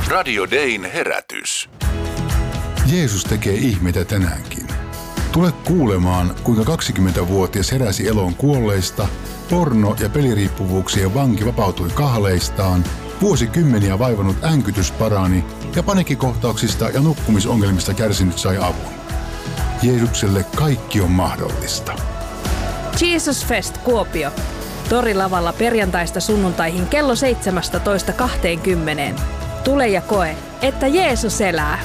Radio Dayn herätys. Jeesus tekee ihmeitä tänäänkin. Tule kuulemaan, kuinka 20-vuotias heräsi eloon kuolleista, porno- ja peliriippuvuuksien vanki vapautui kahleistaan, vuosikymmeniä vaivannut änkytys parani ja paniikkikohtauksista ja nukkumisongelmista kärsinyt sai avun. Jeesukselle kaikki on mahdollista. Jesus Fest Kuopio. Torilavalla perjantaista sunnuntaihin kello 17:20. Tule ja koe, että Jeesus elää.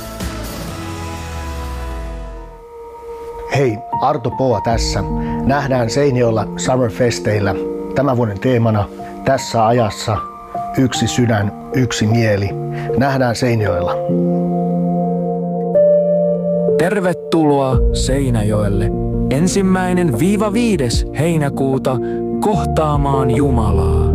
Hei, Arto Poa tässä. Nähdään Seinäjoella Summerfesteillä tämän vuoden teemana tässä ajassa yksi sydän, yksi mieli. Nähdään Seinäjoella. Tervetuloa Seinäjoelle 1.–5. heinäkuuta kohtaamaan Jumalaa.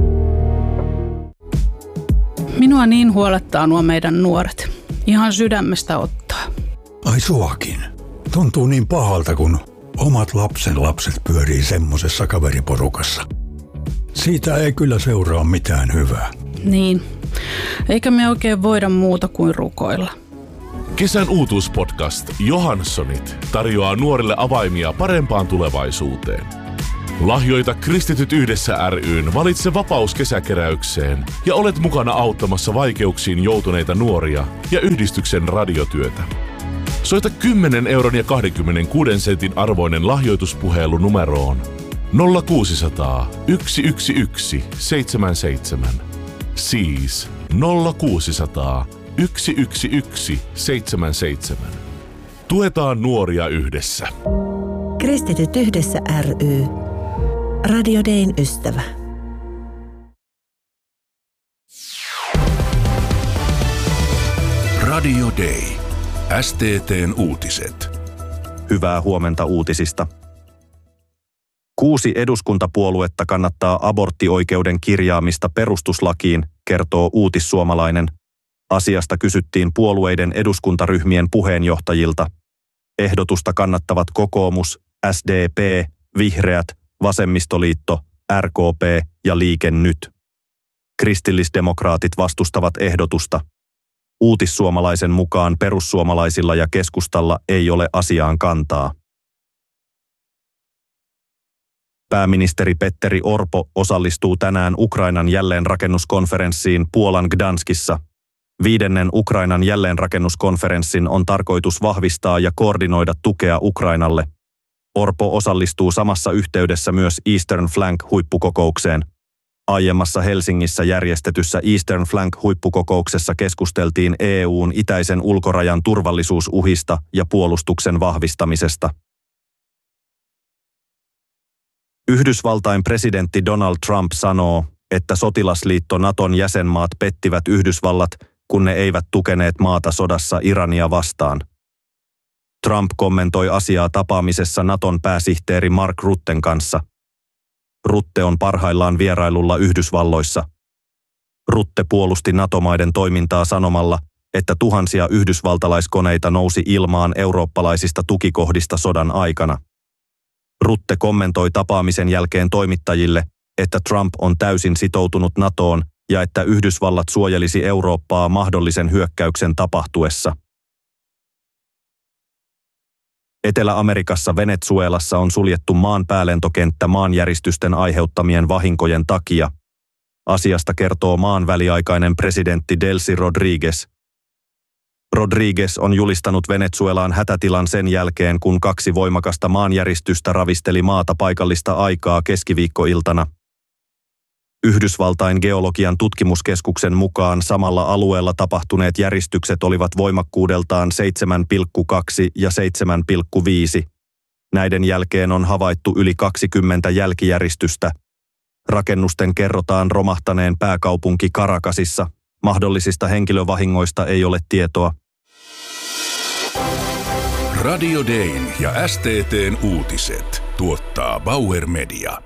Minua niin huolettaa nuo meidän nuoret. Ihan sydämestä ottaa. Ai suakin. Tuntuu niin pahalta, kun omat lapset pyörii semmosessa kaveriporukassa. Siitä ei kyllä seuraa mitään hyvää. Niin. Eikä me oikein voida muuta kuin rukoilla. Kesän uutuuspodcast Johanssonit tarjoaa nuorille avaimia parempaan tulevaisuuteen. Lahjoita Kristityt yhdessä ry:n Valitse vapaus kesäkeräykseen ja olet mukana auttamassa vaikeuksiin joutuneita nuoria ja yhdistyksen radiotyötä. Soita 10 euron ja 26 sentin arvoinen lahjoituspuhelu numeroon 0600 111 77. Siis 0600 111 77. Tuetaan nuoria yhdessä. Kristityt yhdessä ry. Radio Dayn ystävä. Radio Day. STT:n uutiset. Hyvää huomenta uutisista. 6 eduskuntapuoluetta kannattaa aborttioikeuden kirjaamista perustuslakiin, kertoo Uutissuomalainen. Asiasta kysyttiin puolueiden eduskuntaryhmien puheenjohtajilta. Ehdotusta kannattavat kokoomus, SDP, Vihreät, Vasemmistoliitto, RKP ja Liike Nyt. Kristillisdemokraatit vastustavat ehdotusta. Uutissuomalaisen mukaan perussuomalaisilla ja keskustalla ei ole asiaan kantaa. Pääministeri Petteri Orpo osallistuu tänään Ukrainan jälleenrakennuskonferenssiin Puolan Gdanskissa. 5. Ukrainan jälleenrakennuskonferenssin on tarkoitus vahvistaa ja koordinoida tukea Ukrainalle. Orpo osallistuu samassa yhteydessä myös Eastern Flank-huippukokoukseen. Aiemmassa Helsingissä järjestetyssä Eastern Flank-huippukokouksessa keskusteltiin EU:n itäisen ulkorajan turvallisuusuhista ja puolustuksen vahvistamisesta. Yhdysvaltain presidentti Donald Trump sanoo, että sotilasliitto Naton jäsenmaat pettivät Yhdysvallat, kun ne eivät tukeneet maata sodassa Irania vastaan. Trump kommentoi asiaa tapaamisessa Naton pääsihteeri Mark Rutten kanssa. Rutte on parhaillaan vierailulla Yhdysvalloissa. Rutte puolusti NATO-maiden toimintaa sanomalla, että tuhansia yhdysvaltalaiskoneita nousi ilmaan eurooppalaisista tukikohdista sodan aikana. Rutte kommentoi tapaamisen jälkeen toimittajille, että Trump on täysin sitoutunut NATOon ja että Yhdysvallat suojelisi Eurooppaa mahdollisen hyökkäyksen tapahtuessa. Etelä-Amerikassa Venezuelassa on suljettu maan päälentokenttä maanjäristysten aiheuttamien vahinkojen takia. Asiasta kertoo maan väliaikainen presidentti Delcy Rodríguez. Rodríguez on julistanut Venezuelaan hätätilan sen jälkeen, kun 2 voimakasta maanjäristystä ravisteli maata paikallista aikaa keskiviikkoiltana. Yhdysvaltain geologian tutkimuskeskuksen mukaan samalla alueella tapahtuneet järistykset olivat voimakkuudeltaan 7,2 ja 7,5. Näiden jälkeen on havaittu yli 20 jälkijäristystä. Rakennusten kerrotaan romahtaneen pääkaupunki Caracasissa. Mahdollisista henkilövahingoista ei ole tietoa. Radio Dayn ja STT:n uutiset tuottaa Bauer Media.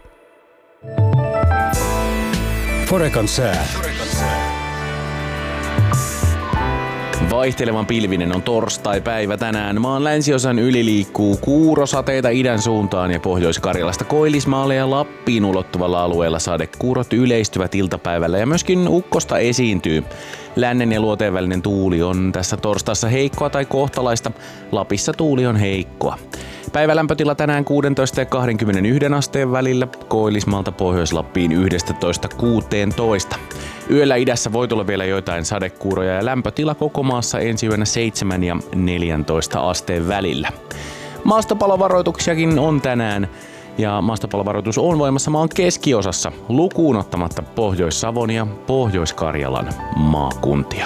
Forekan sää. Vaihtelevan pilvinen on torstai-päivä tänään. Maan länsiosan yli liikkuu kuurosateita idän suuntaan ja Pohjois-Karjalasta Koillismaalle ja Lappiin ulottuvalla alueella sadekuurot yleistyvät iltapäivällä ja myöskin ukkosta esiintyy. Lännen ja luoteen välinen tuuli on tässä torstaissa heikkoa tai kohtalaista. Lapissa tuuli on heikkoa. Päivälämpötila tänään 16 ja 21 asteen välillä, Koillismaalta Pohjois-Lappiin 11-16. Yöllä idässä voi tulla vielä joitain sadekuuroja ja lämpötila koko maassa ensi yönä 7 ja 14 asteen välillä. Maastopalovaroituksiakin on tänään ja maastopalovaroitus on voimassa maan keskiosassa lukuun ottamatta Pohjois-Savon ja Pohjois-Karjalan maakuntia.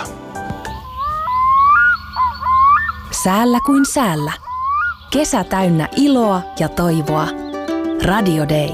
Säällä kuin säällä. Kesä täynnä iloa ja toivoa. Radio Day.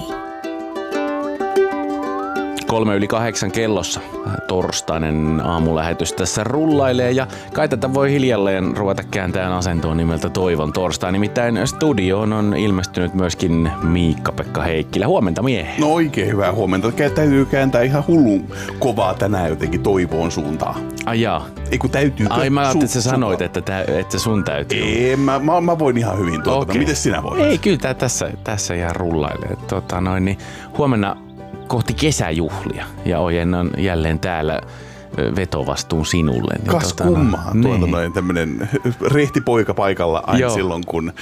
7:03 kellossa torstainen aamulähetys tässä rullailee ja kai tätä voi hiljalleen ruveta kääntämään asentoon nimeltä Toivon torstai. Nimittäin studioon on ilmestynyt myöskin Miikka-Pekka Heikkilä. Huomenta miehe. No oikein hyvää huomenta. Täytyy kääntää ihan hullun kovaa tänään jotenkin toivoon suuntaan. Ai jaa. Eiku täytyykö? Ai mä ajattelin, että sä sanoit, että sun täytyy. Ei, mä voin ihan hyvin tuota. Okay. Miten sinä voit? Ei, kyllä tässä ihan rullailee. Niin huomenna kohti kesäjuhlia ja ojennan jälleen täällä vetovastuun sinulle. Kas kummaa. Noin tämmönen rehti poika paikalla aina silloin, kun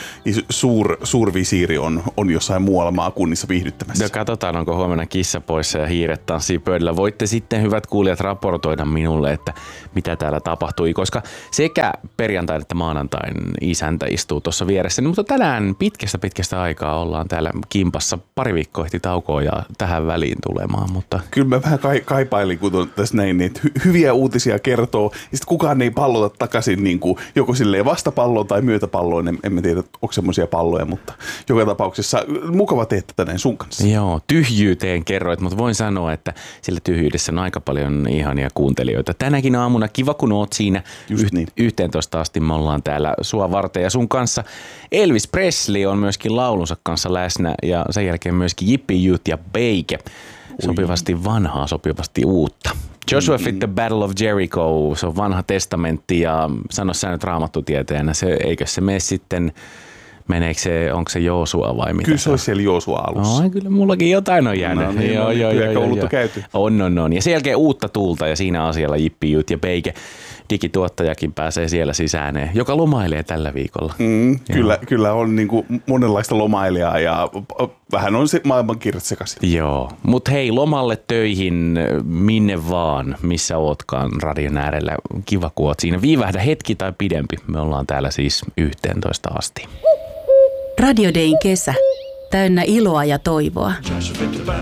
suurvisiiri on jossain muualla maakunnissa viihdyttämässä. No katsotaan, onko huomenna kissa poissa ja hiiret tanssii pöydällä. Voitte sitten, hyvät kuulijat, raportoida minulle, että mitä täällä tapahtui, koska sekä perjantain että maanantain isäntä istuu tuossa vieressä. Mutta tänään pitkästä aikaa ollaan täällä kimpassa. Pari viikkoa ehti taukoa ja tähän väliin tulemaan. Mutta kyllä mä vähän kaipailin, kun tässä näin, että hyviä uutisia kertoo, ja sitten kukaan ei pallota takaisin niin kuin joko silleen vastapalloon tai myötäpalloon. En tiedä, onko semmoisia palloja, mutta joka tapauksessa mukava tehdä tänään sun kanssa. Joo, tyhjyyteen kerroit, mutta voin sanoa, että sillä tyhjyydessä on aika paljon ihania kuuntelijoita. Tänäkin aamuna kiva, kun oot siinä. 11 asti me ollaan täällä sua varten ja sun kanssa. Elvis Presley on myöskin laulunsa kanssa läsnä ja sen jälkeen myöskin Yippie Youth ja Beike. Sopivasti vanhaa, sopivasti uutta. Joshua Fit The Battle of Jericho, se on vanha testamentti ja sano sä nyt raamattutieteenä, eikö se mene sitten, meneekö se, onko se Joosua vai mitä? Kyllä se olisi siellä Joosua alussa. No, kyllä mullakin jotain on jäänyt. No niin, joo. Käyty. On. Ja sen jälkeen uutta tuulta ja siinä asialla Yippie Youth ja Beike. Digituottajakin pääsee siellä sisään, joka lomailee tällä viikolla. Kyllä on niin kuin monenlaista lomailijaa ja vähän on se maailmankirjat sekaisin. Joo, mutta hei, lomalle töihin minne vaan, missä ootkaan radion äärellä. Kiva, kun oot siinä. Viivähdä hetki tai pidempi. Me ollaan täällä siis 11 asti. Radio Dayn kesä. Täynnä iloa ja toivoa.